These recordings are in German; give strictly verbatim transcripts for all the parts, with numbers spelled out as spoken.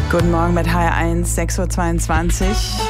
Guten Morgen mit H R eins, sechs Uhr zweiundzwanzig.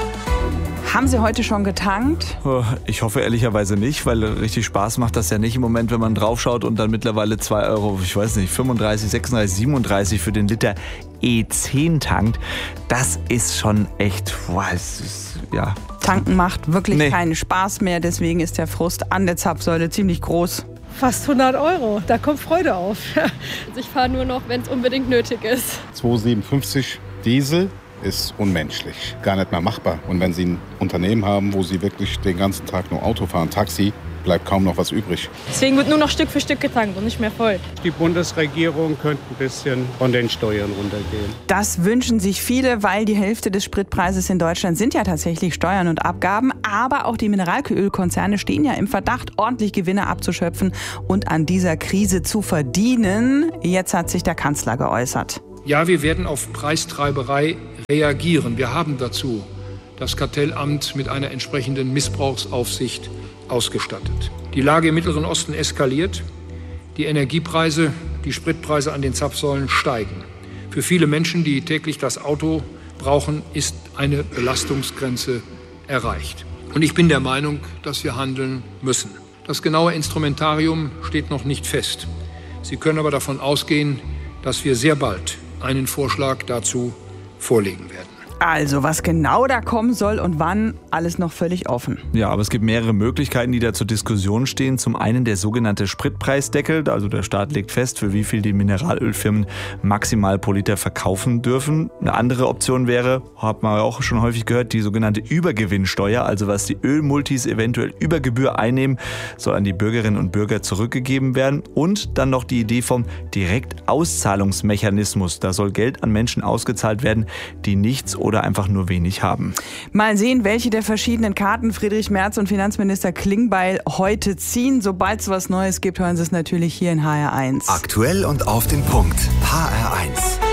Haben Sie heute schon getankt? Ich hoffe ehrlicherweise nicht, weil richtig Spaß macht das ja nicht im Moment, wenn man draufschaut und dann mittlerweile zwei Euro, ich weiß nicht, fünfunddreißig, sechsunddreißig, siebenunddreißig für den Liter E zehn tankt. Das ist schon echt, boah, es ist, ja. Tanken macht wirklich Nee. keinen Spaß mehr, deswegen ist der Frust an der Zapfsäule ziemlich groß. Fast hundert Euro, da kommt Freude auf. Also ich fahre nur noch, wenn es unbedingt nötig ist. zwei Euro siebenundfünfzig Diesel ist unmenschlich, gar nicht mehr machbar. Und wenn Sie ein Unternehmen haben, wo Sie wirklich den ganzen Tag nur Auto fahren, Taxi, bleibt kaum noch was übrig. Deswegen wird nur noch Stück für Stück getankt und nicht mehr voll. Die Bundesregierung könnte ein bisschen von den Steuern runtergehen. Das wünschen sich viele, weil die Hälfte des Spritpreises in Deutschland sind ja tatsächlich Steuern und Abgaben. Aber auch die Mineralölkonzerne stehen ja im Verdacht, ordentlich Gewinne abzuschöpfen und an dieser Krise zu verdienen. Jetzt hat sich der Kanzler geäußert. Ja, wir werden auf Preistreiberei reagieren. Wir haben dazu das Kartellamt mit einer entsprechenden Missbrauchsaufsicht ausgestattet. Die Lage im Mittleren Osten eskaliert. Die Energiepreise, die Spritpreise an den Zapfsäulen steigen. Für viele Menschen, die täglich das Auto brauchen, ist eine Belastungsgrenze erreicht. Und ich bin der Meinung, dass wir handeln müssen. Das genaue Instrumentarium steht noch nicht fest. Sie können aber davon ausgehen, dass wir sehr bald einen Vorschlag dazu vorlegen werden. Also, was genau da kommen soll und wann, alles noch völlig offen. Ja, aber es gibt mehrere Möglichkeiten, die da zur Diskussion stehen. Zum einen der sogenannte Spritpreisdeckel, also der Staat legt fest, für wie viel die Mineralölfirmen maximal pro Liter verkaufen dürfen. Eine andere Option wäre, hat man auch schon häufig gehört, die sogenannte Übergewinnsteuer, also was die Ölmultis eventuell über Gebühr einnehmen, soll an die Bürgerinnen und Bürger zurückgegeben werden. Und dann noch die Idee vom Direktauszahlungsmechanismus. Da soll Geld an Menschen ausgezahlt werden, die nichts oder einfach nur wenig haben. Mal sehen, welche der verschiedenen Karten Friedrich Merz und Finanzminister Klingbeil heute ziehen. Sobald es was Neues gibt, hören Sie es natürlich hier in H R eins. Aktuell und auf den Punkt. H R eins.